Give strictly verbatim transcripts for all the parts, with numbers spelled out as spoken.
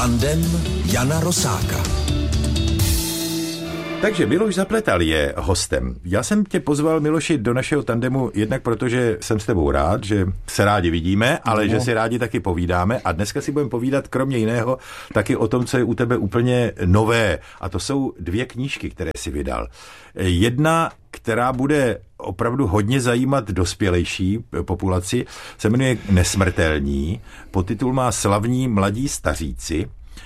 Tandem Jana Rosáka. Takže Miloš Zapletal je hostem. Já jsem tě pozval, Miloši, do našeho tandemu jednak proto, že jsem s tebou rád, že se rádi vidíme, ale no. že si rádi taky povídáme a dneska si budeme povídat kromě jiného taky o tom, co je u tebe úplně nové. A to jsou dvě knížky, které jsi vydal. Jedna, která bude opravdu hodně zajímat dospělejší populaci, se jmenuje Nesmrtelní. Podtitul má Slavní mladí staříci.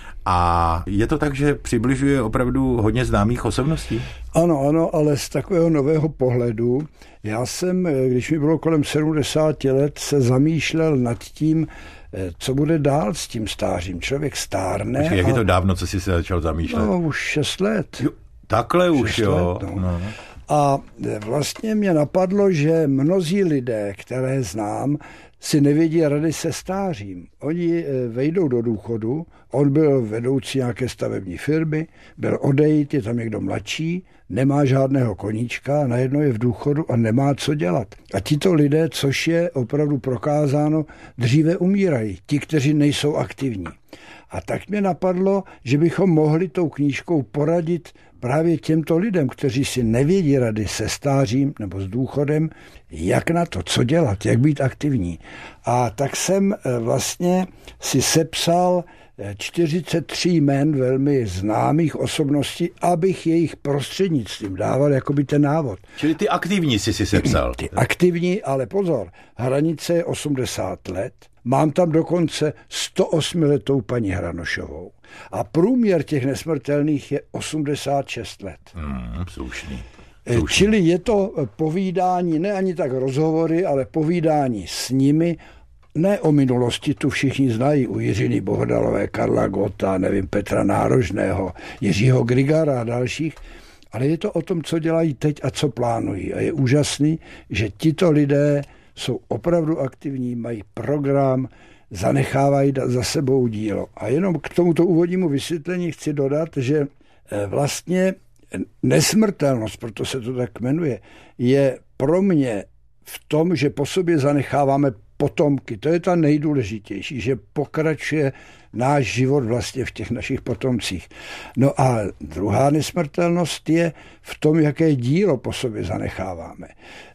A je to tak, že přibližuje opravdu hodně známých osobností? Ano, ano, ale z takového nového pohledu. Já jsem, když mi bylo kolem sedmdesáti let, se zamýšlel nad tím, co bude dál s tím stářím. Člověk stárne. Počkej, jak a... je to dávno, co jsi se začal zamýšlet? No, už šest let. Jo, takhle už, šest jo. Let, no. No. A vlastně mě napadlo, že mnozí lidé, které znám, si nevědí rady se stářím. Oni vejdou do důchodu, on byl vedoucí nějaké stavební firmy, byl odejít, je tam někdo mladší, nemá žádného koníčka, najednou je v důchodu a nemá co dělat. A tito lidé, což je opravdu prokázáno, dříve umírají, ti, kteří nejsou aktivní. A tak mě napadlo, že bychom mohli tou knížkou poradit právě těmto lidem, kteří si nevědí rady se stářím nebo s důchodem, jak na to, co dělat, jak být aktivní. A tak jsem vlastně si sepsal čtyřicet tři jmen velmi známých osobností, abych jejich prostřednictvím dával jakoby ten návod. Čili ty aktivní jsi si sepsal. Ty aktivní, ale pozor, hranice je osmdesát let. Mám tam dokonce sto osm letou paní Hranošovou. A průměr těch nesmrtelných je osmdesát šest let. Hmm, slušný. slušný. Čili je to povídání, ne ani tak rozhovory, ale povídání s nimi, ne o minulosti, tu všichni znají, u Jiřiny Bohdalové, Karla Gotta, nevím, Petra Nárožného, Jiřího Grigara a dalších, ale je to o tom, co dělají teď a co plánují. A je úžasný, že tito lidé jsou opravdu aktivní, mají program, zanechávají za sebou dílo. A jenom k tomuto úvodnímu vysvětlení chci dodat, že vlastně nesmrtelnost, proto se to tak jmenuje, je pro mě v tom, že po sobě zanecháváme potomky. To je ta nejdůležitější, že pokračuje náš život vlastně v těch našich potomcích. No a druhá nesmrtelnost je v tom, jaké dílo po sobě zanecháváme.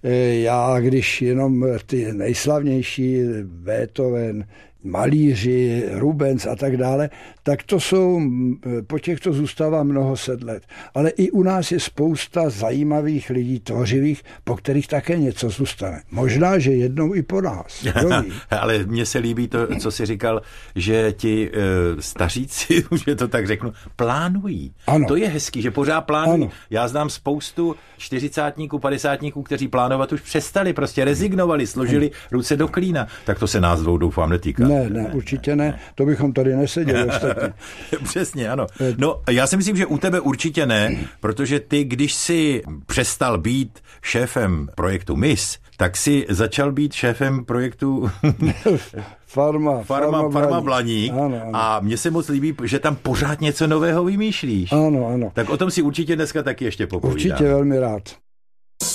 Já, když jenom ty nejslavnější, Beethoven, malíři, Rubens a tak dále, tak to jsou, po těchto zůstává mnoho set let. Ale i u nás je spousta zajímavých lidí, tvořivých, po kterých také něco zůstane. Možná, že jednou i po nás. Ale mně se líbí to, co jsi říkal, že ti e, staříci, už je to tak řeknu, plánují. Ano. To je hezký, že pořád plánují. Ano. Já znám spoustu čtyřicátníků, padesátníků, kteří plánovat už přestali, prostě rezignovali, složili ano. ruce do klína. Tak to se nás dvou doufám netýká. Ne, ne, určitě ne. To bychom tady neseděli ostatně. Přesně, ano. No, já si myslím, že u tebe určitě ne, protože ty, když jsi přestal být šéfem projektu M I S, tak si začal být šéfem projektu Farma, farma, farma, farma Blaník. Ano, ano. A mně se moc líbí, že tam pořád něco nového vymýšlíš. Ano, ano. Tak o tom si určitě dneska taky ještě popovídám. Určitě velmi rád.